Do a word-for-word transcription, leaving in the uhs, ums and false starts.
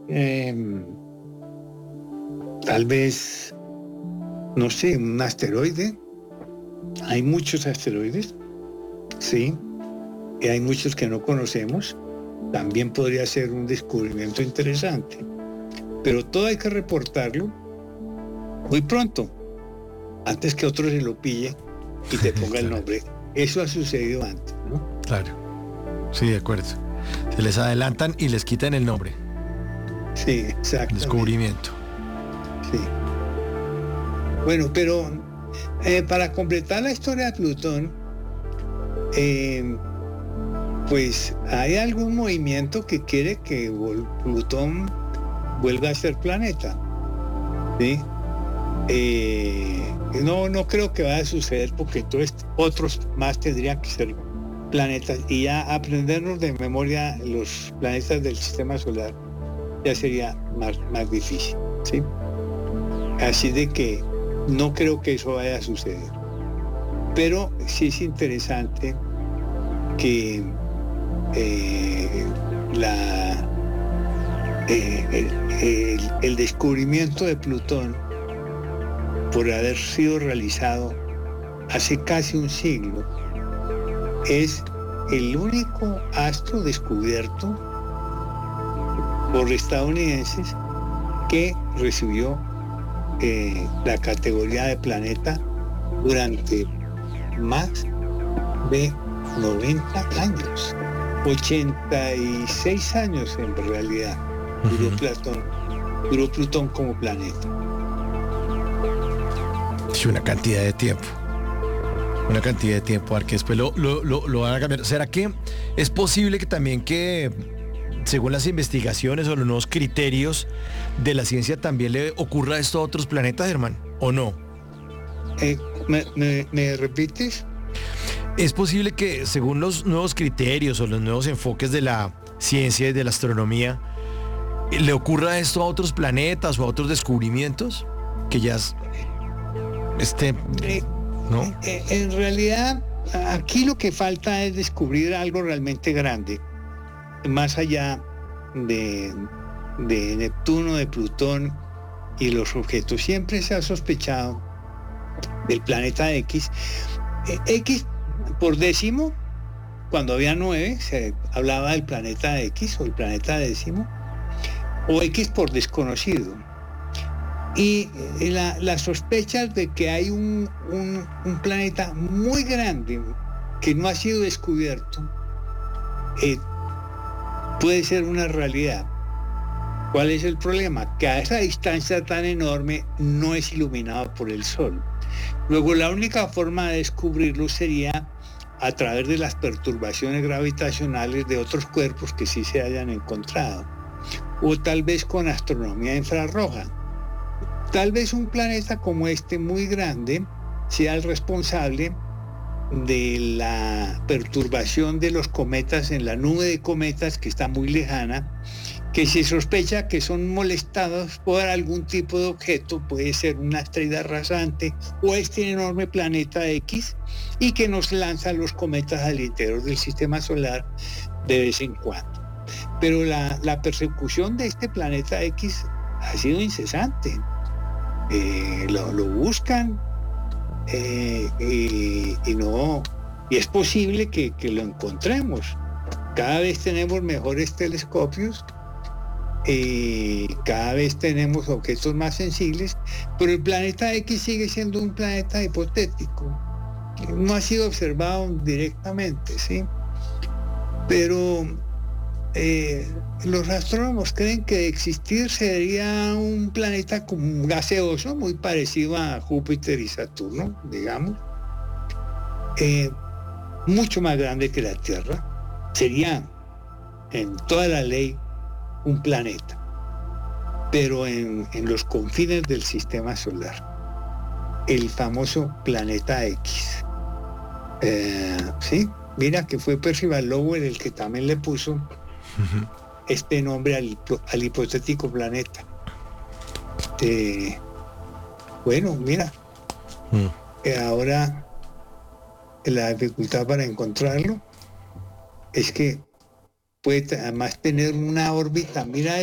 eh, tal vez, no sé, un asteroide. Hay muchos asteroides, sí, y hay muchos que no conocemos. También podría ser un descubrimiento interesante. Pero todo hay que reportarlo muy pronto, antes que otro se lo pille y te ponga Claro. el nombre. Eso ha sucedido antes, ¿no? Claro, sí, de acuerdo. Se les adelantan y les quitan el nombre. Sí, exactamente. Descubrimiento. Sí. Bueno, pero eh, para completar la historia de Plutón, eh, pues hay algún movimiento que quiere que vol- Plutón vuelva a ser planeta, ¿sí? Eh, no, no creo que vaya a suceder porque entonces otros más tendrían que ser planetas y ya aprendernos de memoria los planetas del sistema solar ya sería más, más difícil, ¿sí? Así de que no creo que eso vaya a suceder. Pero sí es interesante que eh, la, eh, el, el, el descubrimiento de Plutón, por haber sido realizado hace casi un siglo, es el único astro descubierto por estadounidenses que recibió eh, la categoría de planeta durante más de noventa años, ochenta y seis años en realidad duró Ujú. Plutón, duró Plutón como planeta. Sí, una cantidad de tiempo. Una cantidad de tiempo, al que después lo, lo, lo, lo van a cambiar. ¿Será que es posible que también que, según las investigaciones o los nuevos criterios de la ciencia, también le ocurra esto a otros planetas, Germán? ¿O no? Eh, ¿me, me, ¿Me repites? ¿Es posible que, según los nuevos criterios o los nuevos enfoques de la ciencia y de la astronomía, le ocurra esto a otros planetas o a otros descubrimientos? Que ya es, este, Eh, ¿no? eh, en realidad, aquí lo que falta es descubrir algo realmente grande, más allá de, de Neptuno, de Plutón y los objetos. Siempre se ha sospechado del planeta X. Eh, X por décimo, cuando había nueve, se hablaba del planeta X o el planeta décimo, o X por desconocido. Y eh, la, las sospechas de que hay un, un, un planeta muy grande que no ha sido descubierto eh, puede ser una realidad. ¿Cuál es el problema? Que a esa distancia tan enorme no es iluminado por el Sol. Luego, la única forma de descubrirlo sería a través de las perturbaciones gravitacionales de otros cuerpos que sí se hayan encontrado, o tal vez con astronomía infrarroja. Tal vez un planeta como este muy grande sea el responsable de la perturbación de los cometas en la nube de cometas que está muy lejana, que se sospecha que son molestados por algún tipo de objeto, puede ser una estrella rasante o este enorme planeta X, y que nos lanza los cometas al interior del sistema solar de vez en cuando. Pero la, la persecución de este planeta X ha sido incesante. Eh, lo, lo buscan eh, y, y no, y es posible que, que lo encontremos. Cada vez tenemos mejores telescopios, eh, cada vez tenemos objetos más sensibles, pero el planeta X sigue siendo un planeta hipotético. No ha sido observado directamente, ¿sí? Pero eh, los astrónomos creen que de existir sería un planeta como gaseoso, muy parecido a Júpiter y Saturno, digamos, eh, mucho más grande que la Tierra. Sería en toda la ley un planeta, pero en, en los confines del sistema solar, el famoso planeta X. Eh, sí, mira que fue Percival Lowell el que también le puso Uh-huh. este nombre al, al hipotético planeta. Eh, bueno, mira, Uh-huh. eh, ahora la dificultad para encontrarlo es que puede además tener una órbita, mira